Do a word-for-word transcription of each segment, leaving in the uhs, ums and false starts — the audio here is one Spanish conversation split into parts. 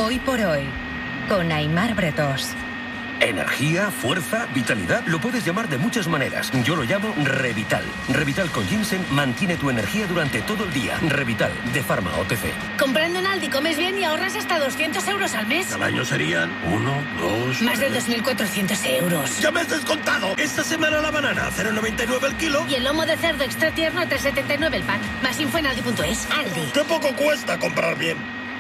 Hoy por hoy, con Aimar Bretós. Energía, fuerza, vitalidad, lo puedes llamar de muchas maneras. Yo lo llamo Revital. Revital con ginseng mantiene tu energía durante todo el día. Revital, de Pharma O T C. Comprando en Aldi comes bien y ahorras hasta doscientos euros al mes. Al año serían uno, dos... Más de dos mil cuatrocientos euros. ¡Ya me has descontado! Esta semana la banana, cero coma noventa y nueve el kilo. Y el lomo de cerdo extra tierno, tres coma setenta y nueve el pack. Más info en aldi punto es. Aldi. ¡Qué poco cuesta comprar bien!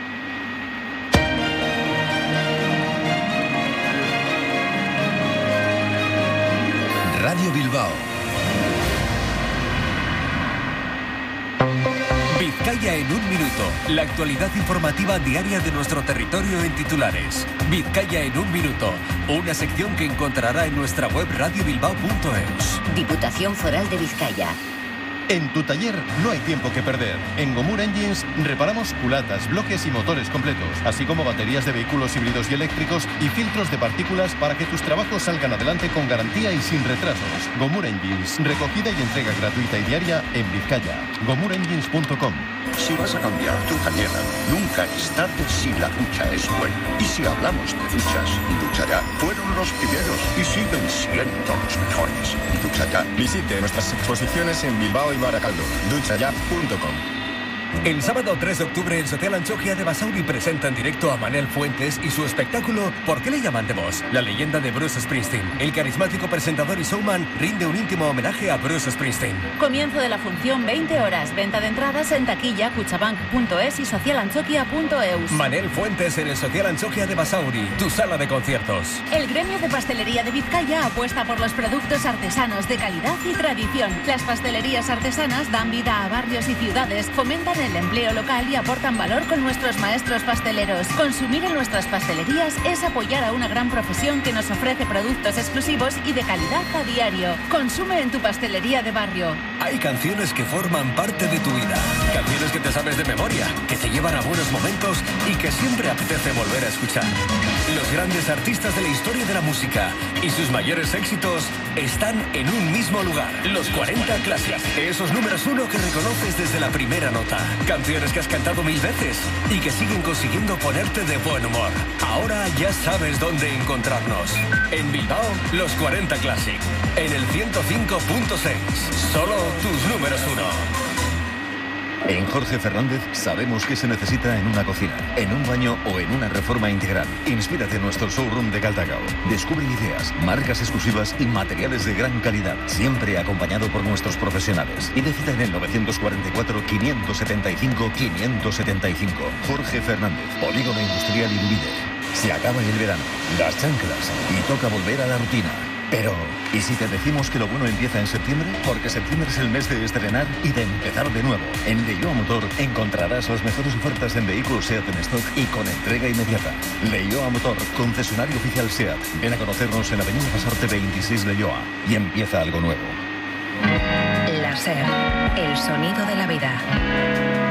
Radio Bilbao. Vizcaya en un minuto. La actualidad informativa diaria de nuestro territorio en titulares. Vizcaya en un minuto. Una sección que encontrará en nuestra web radio bilbao punto es. Diputación Foral de Vizcaya. En tu taller no hay tiempo que perder. En Gomur Engines reparamos culatas, bloques y motores completos, así como baterías de vehículos híbridos y eléctricos y filtros de partículas para que tus trabajos salgan adelante con garantía y sin retrasos. Gomur Engines, recogida y entrega gratuita y diaria en Vizcaya. gomur engines punto com. Si vas a cambiar tu bañera, nunca es tarde si la ducha es buena. Y si hablamos de duchas, Ducha Ya fueron los primeros y siguen siendo los mejores. Ducha Ya. Visite nuestras exposiciones en Bilbao y Baracaldo. ducha ya punto com. El sábado tres de octubre el Social Anchoquia de Basauri presenta en directo a Manel Fuentes y su espectáculo ¿Por qué le llaman de vos? La leyenda de Bruce Springsteen. El carismático presentador y showman rinde un íntimo homenaje a Bruce Springsteen. Comienzo de la función veinte horas. Venta de entradas en taquilla, cuchabank punto es y social anchoquia punto eus. Manel Fuentes en el Social Anchoquia de Basauri, tu sala de conciertos. El gremio de pastelería de Vizcaya apuesta por los productos artesanos de calidad y tradición. Las pastelerías artesanas dan vida a barrios y ciudades, fomentan el empleo local y aportan valor con nuestros maestros pasteleros. Consumir en nuestras pastelerías es apoyar a una gran profesión que nos ofrece productos exclusivos y de calidad a diario. Consume en tu pastelería de barrio. Hay canciones que forman parte de tu vida. Canciones que te sabes de memoria, que te llevan a buenos momentos y que siempre apetece volver a escuchar. Los grandes artistas de la historia de la música y sus mayores éxitos están en un mismo lugar. Los cuarenta Classic. Esos números uno que reconoces desde la primera nota. Canciones que has cantado mil veces y que siguen consiguiendo ponerte de buen humor. Ahora ya sabes dónde encontrarnos. En Bilbao, los cuarenta Classic. En el ciento cinco punto seis. Solo tus números uno. En Jorge Fernández sabemos qué se necesita en una cocina, en un baño o en una reforma integral. Inspírate en nuestro showroom de Galdacao. Descubre ideas, marcas exclusivas y materiales de gran calidad, siempre acompañado por nuestros profesionales. Y de cita en el novecientos cuarenta y cuatro, quinientos setenta y cinco, quinientos setenta y cinco. Jorge Fernández, Polígono Industrial Irubide. Se acaba el verano, las chanclas y toca volver a la rutina. Pero, ¿y si te decimos que lo bueno empieza en septiembre? Porque septiembre es el mes de estrenar y de empezar de nuevo. En Leioa Motor encontrarás las mejores ofertas en vehículos SEAT en stock y con entrega inmediata. Leioa Motor, concesionario oficial SEAT. Ven a conocernos en Avenida Pasarte veintiséis Leioa y empieza algo nuevo. La SER, el sonido de la vida.